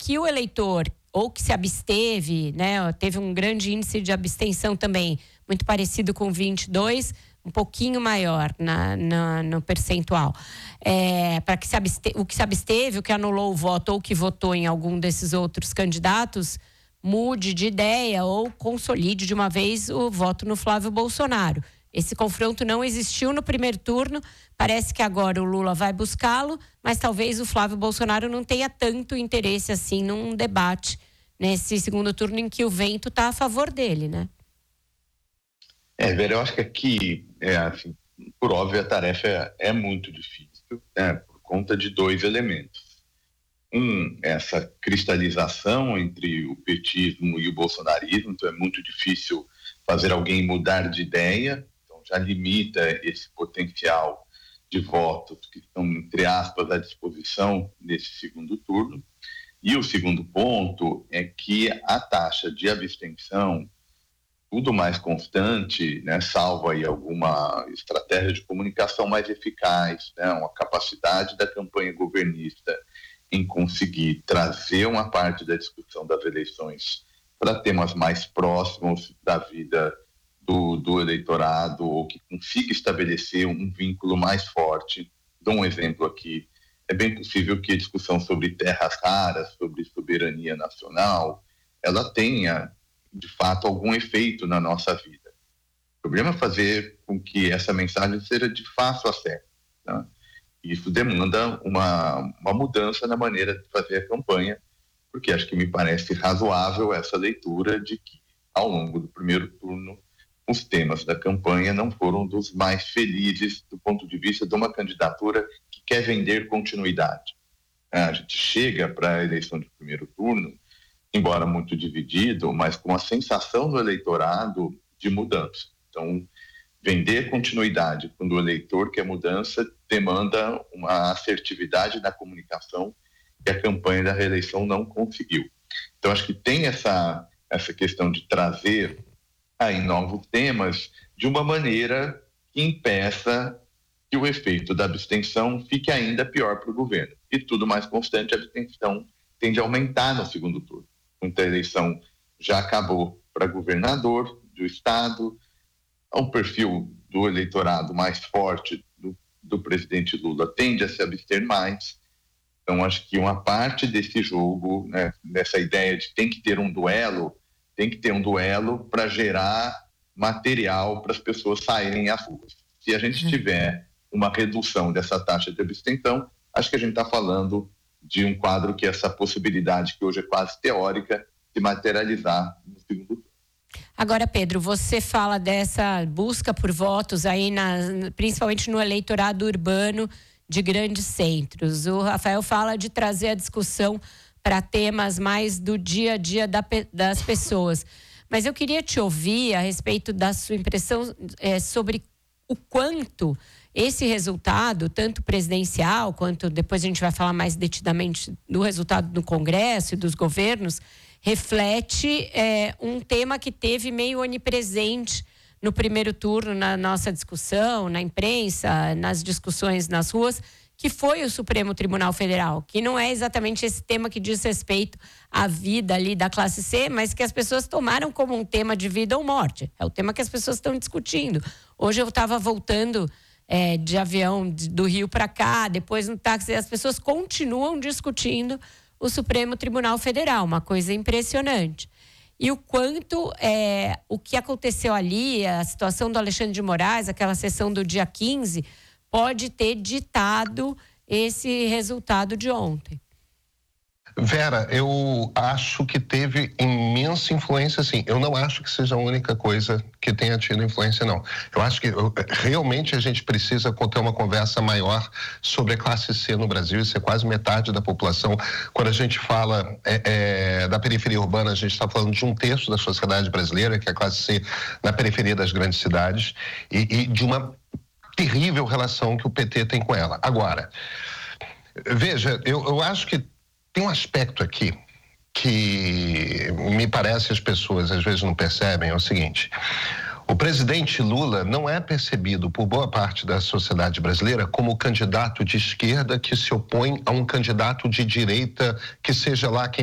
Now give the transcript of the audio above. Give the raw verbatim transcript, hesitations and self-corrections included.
que o eleitor, ou que se absteve, né, teve um grande índice de abstenção também, muito parecido com vinte e dois, um pouquinho maior na, na, no percentual. É, para que se abste, o que se absteve, o que anulou o voto ou que votou em algum desses outros candidatos, mude de ideia ou consolide de uma vez o voto no Flávio Bolsonaro. Esse confronto não existiu no primeiro turno, parece que agora o Lula vai buscá-lo, mas talvez o Flávio Bolsonaro não tenha tanto interesse assim num debate nesse segundo turno em que o vento está a favor dele, né? É, Vera, eu acho que aqui, é, assim, por óbvio, a tarefa é, é muito difícil, né, por conta de dois elementos. Um, essa cristalização entre o petismo e o bolsonarismo, então é muito difícil fazer alguém mudar de ideia, então já limita esse potencial de votos que estão, entre aspas, à disposição nesse segundo turno. E o segundo ponto é que a taxa de abstenção, tudo mais constante, né, salvo aí alguma estratégia de comunicação mais eficaz, né, uma capacidade da campanha governista em conseguir trazer uma parte da discussão das eleições para temas mais próximos da vida do, do eleitorado, ou que consiga estabelecer um vínculo mais forte. Dou um exemplo aqui. É bem possível que a discussão sobre terras raras, sobre soberania nacional, ela tenha, de fato, algum efeito na nossa vida. O problema é fazer com que essa mensagem seja de fácil acesso, né? Isso demanda uma, uma mudança na maneira de fazer a campanha, porque acho que me parece razoável essa leitura de que, ao longo do primeiro turno, os temas da campanha não foram dos mais felizes do ponto de vista de uma candidatura que quer vender continuidade. A gente chega para a eleição de primeiro turno, embora muito dividido, mas com a sensação do eleitorado de mudança. Então, vender continuidade quando o eleitor quer mudança demanda uma assertividade na comunicação que a campanha da reeleição não conseguiu. Então, acho que tem essa, essa questão de trazer aí novos temas de uma maneira que impeça que o efeito da abstenção fique ainda pior para o governo. E tudo mais constante, a abstenção tende a aumentar no segundo turno. Então, a eleição já acabou para governador do estado, o perfil do eleitorado mais forte do, do presidente Lula tende a se abster mais. Então, acho que uma parte desse jogo, né, dessa ideia de tem que ter um duelo, tem que ter um duelo para gerar material para as pessoas saírem às ruas. Se a gente tiver uma redução dessa taxa de abstenção, acho que a gente está falando de um quadro que essa possibilidade, que hoje é quase teórica, se materializar no segundo turno. Agora, Pedro, você fala dessa busca por votos aí, na, principalmente no eleitorado urbano de grandes centros. O Rafael fala de trazer a discussão para temas mais do dia a dia da, das pessoas. Mas eu queria te ouvir a respeito da sua impressão é, sobre o quanto esse resultado, tanto presidencial, quanto depois a gente vai falar mais detidamente do resultado do Congresso e dos governos, reflete é, um tema que teve meio onipresente no primeiro turno, na nossa discussão, na imprensa, nas discussões nas ruas, que foi o Supremo Tribunal Federal, que não é exatamente esse tema que diz respeito à vida ali da classe C, mas que as pessoas tomaram como um tema de vida ou morte. É o tema que as pessoas estão discutindo. Hoje eu estava voltando é, de avião de, do Rio para cá, depois no táxi, as pessoas continuam discutindo o Supremo Tribunal Federal, uma coisa impressionante. E o quanto é, o que aconteceu ali, a situação do Alexandre de Moraes, aquela sessão do dia quinze, pode ter ditado esse resultado de ontem. Vera, eu acho que teve imensa influência, sim. Eu não acho que seja a única coisa que tenha tido influência, não. Eu acho que eu, realmente a gente precisa ter uma conversa maior sobre a classe C no Brasil. Isso é quase metade da população. Quando a gente fala é, é, da periferia urbana, a gente está falando de um terço da sociedade brasileira, que é a classe C na periferia das grandes cidades, e, e de uma terrível relação que o P T tem com ela. Agora, veja, eu, eu acho que tem um aspecto aqui que me parece as pessoas às vezes não percebem, é o seguinte: o presidente Lula não é percebido por boa parte da sociedade brasileira como o candidato de esquerda que se opõe a um candidato de direita, que seja lá quem